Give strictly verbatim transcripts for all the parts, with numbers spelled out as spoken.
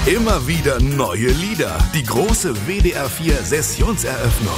Immer wieder neue Lieder. Die große W D R vier Sessionseröffnung.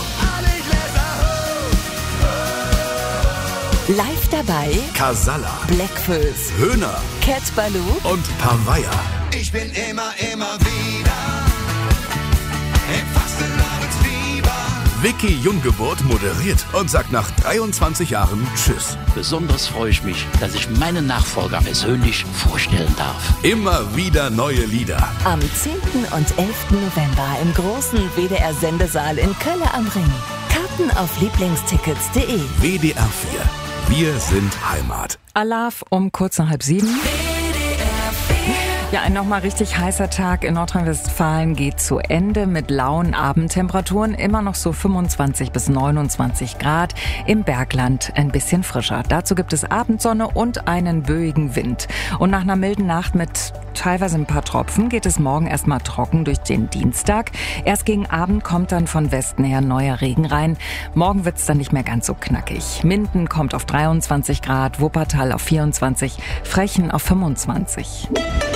Live dabei Casalla, Blackfoes, Höhner, Cat Ballou und Pavaya. Ich bin immer, immer wieder im Fastenabendfieber. Vicky Junggeburt moderiert und sagt nach dreiundzwanzig Jahren Tschüss. Besonders freue ich mich, dass ich meinen Nachfolger persönlich vorstellen darf. Immer wieder neue Lieder. Am zehnten und elften November im großen W D R-Sendesaal in Kölle am Ring. Karten auf lieblingstickets punkt de. W D R vier. Wir sind Heimat. Alarv um kurz nach halb sieben. Ja, ein nochmal richtig heißer Tag in Nordrhein-Westfalen geht zu Ende mit lauen Abendtemperaturen. Immer noch so fünfundzwanzig bis neunundzwanzig Grad. Im Bergland ein bisschen frischer. Dazu gibt es Abendsonne und einen böigen Wind. Und nach einer milden Nacht mit teilweise ein paar Tropfen geht es morgen erstmal trocken durch den Dienstag. Erst gegen Abend kommt dann von Westen her neuer Regen rein. Morgen wird's dann nicht mehr ganz so knackig. Minden kommt auf dreiundzwanzig Grad, Wuppertal auf vierundzwanzig, Frechen auf fünfundzwanzig.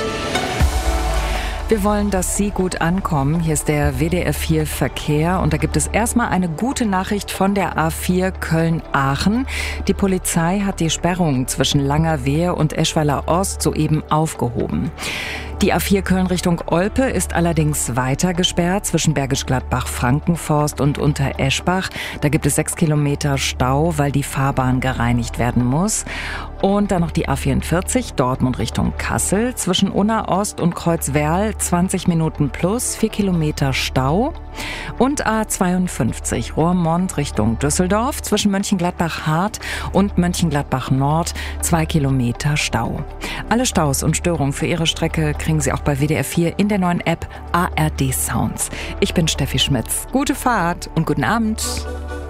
Wir wollen, dass Sie gut ankommen. Hier ist der W D R vier Verkehr und da gibt es erstmal eine gute Nachricht von der A vier Köln-Aachen. Die Polizei hat die Sperrung zwischen Langerwehe und Eschweiler Ost soeben aufgehoben. Die A vier Köln Richtung Olpe ist allerdings weiter gesperrt zwischen Bergisch Gladbach, Frankenforst und Untereschbach. Da gibt es sechs Kilometer Stau, weil die Fahrbahn gereinigt werden muss. Und dann noch die A vierundvierzig Dortmund Richtung Kassel zwischen Unna Ost und Kreuzwerl zwanzig Minuten plus, vier Kilometer Stau. Und A zweiundfünfzig Roermond Richtung Düsseldorf zwischen Mönchengladbach-Hart und Mönchengladbach-Nord zwei Kilometer Stau. Alle Staus und Störungen für Ihre Strecke kriegen Sie auch bei W D R vier in der neuen App A R D Sounds. Ich bin Steffi Schmitz. Gute Fahrt und guten Abend.